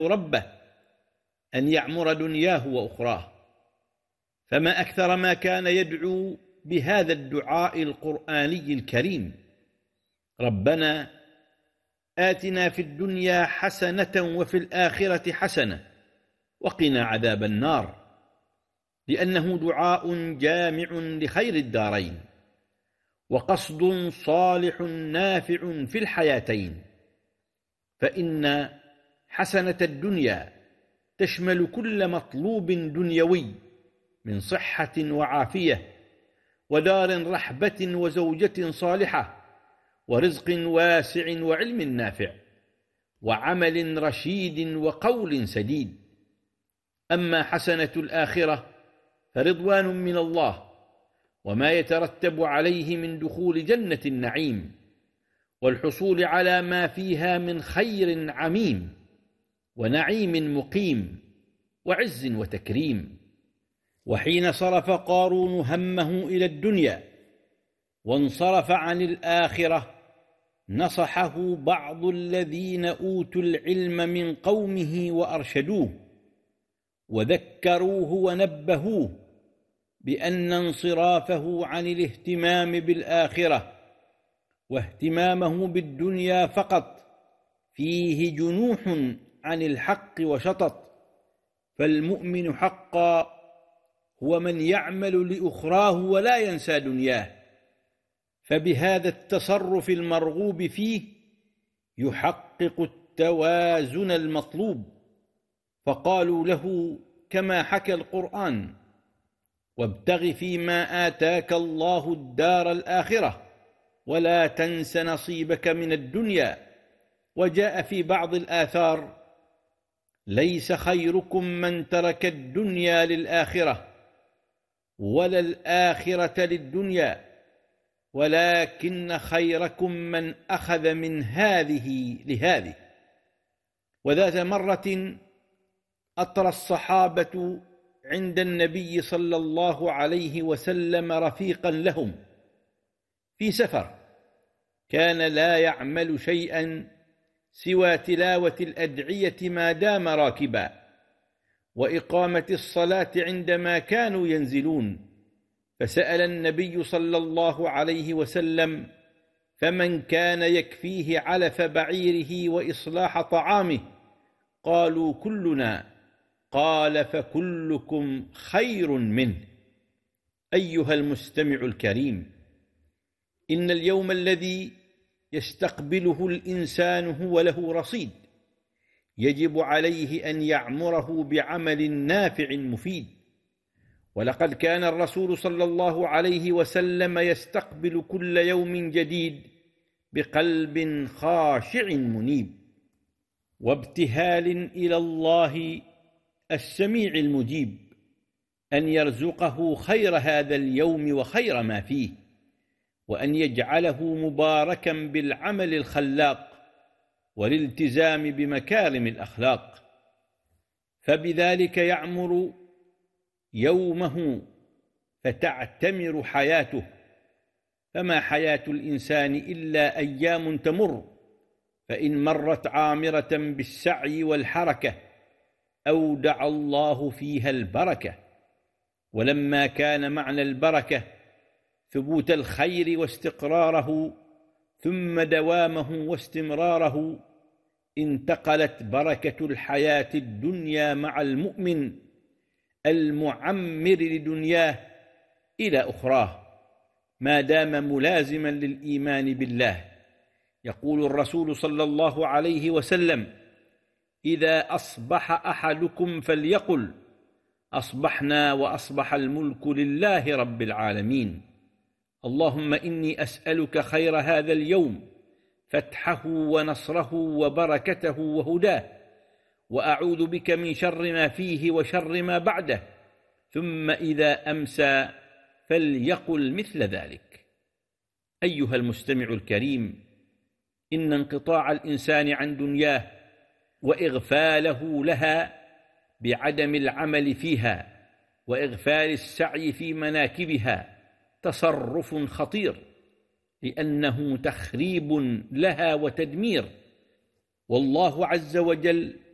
ربه أن يعمر دنياه وأخراه. فما أكثر ما كان يدعو بهذا الدعاء القرآني الكريم: ربنا آتنا في الدنيا حسنة وفي الآخرة حسنة وقنا عذاب النار، لأنه دعاء جامع لخير الدارين، وقصد صالح نافع في الحياتين. فإن حسنة الدنيا تشمل كل مطلوب دنيوي من صحة وعافية ودار رحبة وزوجة صالحة ورزق واسع وعلم نافع وعمل رشيد وقول سديد. أما حسنة الآخرة فرضوان من الله وما يترتب عليه من دخول جنة النعيم والحصول على ما فيها من خير عميم ونعيم مقيم وعز وتكريم. وحين صرف قارون همه إلى الدنيا وانصرف عن الآخرة نصحه بعض الذين أوتوا العلم من قومه وأرشدوه وذكروه ونبهوه بأن انصرافه عن الاهتمام بالآخرة واهتمامه بالدنيا فقط فيه جنوح عن الحق وشطط. فالمؤمن حقا هو من يعمل لأخراه ولا ينسى دنياه، فبهذا التصرف المرغوب فيه يحقق التوازن المطلوب. فقالوا له كما حكى القرآن: وابتغ فيما آتاك الله الدار الآخرة ولا تنس نصيبك من الدنيا. وجاء في بعض الآثار: ليس خيركم من ترك الدنيا للآخرة ولا الآخرة للدنيا، ولكن خيركم من أخذ من هذه لهذه. وذات مرة أطرى الصحابة عند النبي صلى الله عليه وسلم رفيقا لهم في سفر، كان لا يعمل شيئا سوى تلاوة الأدعية ما دام راكبا وإقامة الصلاة عندما كانوا ينزلون. فسأل النبي صلى الله عليه وسلم: فمن كان يكفيه علف بعيره وإصلاح طعامه؟ قالوا: كلنا. قال: فكلكم خير منه. أيها المستمع الكريم، إن اليوم الذي يستقبله الإنسان هو له رصيد، يجب عليه أن يعمره بعمل نافع مفيد. ولقد كان الرسول صلى الله عليه وسلم يستقبل كل يوم جديد بقلب خاشع منيب وابتهال إلى الله السميع المجيب أن يرزقه خير هذا اليوم وخير ما فيه، وأن يجعله مباركا بالعمل الخلاق والالتزام بمكارم الأخلاق، فبذلك يعمر يومه فتعتمر حياته. فما حياة الإنسان إلا أيام تمر، فإن مرت عامرة بالسعي والحركة أودع الله فيها البركة. ولما كان معنى البركة ثبوت الخير واستقراره ثم دوامه واستمراره، انتقلت بركة الحياة الدنيا مع المؤمن المعمر لدنياه إلى أخراه ما دام ملازما للإيمان بالله. يقول الرسول صلى الله عليه وسلم: إذا أصبح أحدكم فليقل: أصبحنا وأصبح الملك لله رب العالمين. اللهم إني أسألك خير هذا اليوم، فتحه ونصره وبركته وهداه، وأعوذ بك من شر ما فيه وشر ما بعده. ثم إذا أمسى فليقل مثل ذلك. أيها المستمع الكريم، إن انقطاع الإنسان عن دنياه وإغفاله لها بعدم العمل فيها وإغفال السعي في مناكبها تصرف خطير، لأنه تخريب لها وتدمير. والله عز وجل